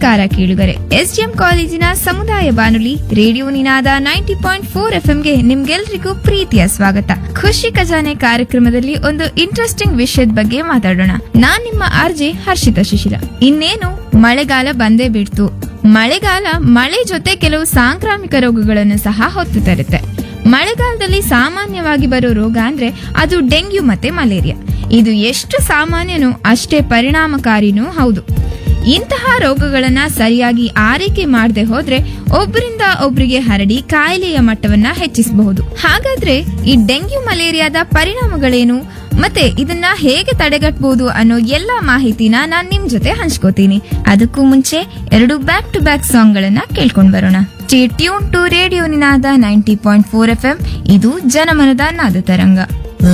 ನಮಸ್ಕಾರ ಕೇಳುಗರೆ. ಎಸ್ಡಿಎಂ ಕಾಲೇಜಿನ ಸಮುದಾಯ ಬಾನುಲಿ ರೇಡಿಯೋ ನಿನಾದ 90.4 ಎಫ್ಎಂಗೆ ನಿಮ್ಗೆಲ್ರಿಗೂ ಪ್ರೀತಿಯ ಸ್ವಾಗತ. ಖುಷಿ ಖಜಾನೆ ಕಾರ್ಯಕ್ರಮದಲ್ಲಿ ಒಂದು ಇಂಟ್ರೆಸ್ಟಿಂಗ್ ವಿಷಯದ ಬಗ್ಗೆ ಮಾತಾಡೋಣ. ನಾನ್ ನಿಮ್ಮ ಆರ್ಜೆ ಹರ್ಷಿತಾ ಶಿಶಿರ. ಇನ್ನೇನು ಮಳೆಗಾಲ ಬಂದೇ ಬಿಡ್ತು. ಮಳೆಗಾಲ ಮಳೆ ಜೊತೆ ಕೆಲವು ಸಾಂಕ್ರಾಮಿಕ ರೋಗಗಳನ್ನು ಸಹ ಹೊತ್ತು ತರುತ್ತೆ. ಮಳೆಗಾಲದಲ್ಲಿ ಸಾಮಾನ್ಯವಾಗಿ ಬರೋ ರೋಗ ಅಂದ್ರೆ ಅದು ಡೆಂಗ್ಯೂ ಮತ್ತೆ ಮಲೇರಿಯಾ. ಇದು ಎಷ್ಟು ಸಾಮಾನ್ಯನೋ ಅಷ್ಟೇ ಪರಿಣಾಮಕಾರಿನೂ ಹೌದು. ಇಂತಹ ರೋಗಗಳನ್ನ ಸರಿಯಾಗಿ ಆರೈಕೆ ಮಾಡದೆ ಹೋದ್ರೆ ಒಬ್ಬರಿಂದ ಒಬ್ಬರಿಗೆ ಹರಡಿ ಕಾಯಿಲೆಯ ಮಟ್ಟವನ್ನ ಹೆಚ್ಚಿಸಬಹುದು. ಹಾಗಾದ್ರೆ ಈ ಡೆಂಗ್ಯೂ ಮಲೇರಿಯಾದ ಪರಿಣಾಮಗಳೇನು ಮತ್ತೆ ಇದನ್ನ ಹೇಗೆ ತಡೆಗಟ್ಟಬಹುದು ಅನ್ನೋ ಎಲ್ಲಾ ಮಾಹಿತಿನ ನಾನ್ ನಿಮ್ ಜೊತೆ ಹಂಚ್ಕೋತೀನಿ. ಅದಕ್ಕೂ ಮುಂಚೆ 2 ಬ್ಯಾಕ್ ಟು ಬ್ಯಾಕ್ ಸಾಂಗ್ ಗಳನ್ನ ಕೇಳ್ಕೊಂಡ್ ಬರೋಣ. Stay tune to radio Ninada 90.4 FM. ಇದು ಜನಮನದ ನಾದ ತರಂಗ.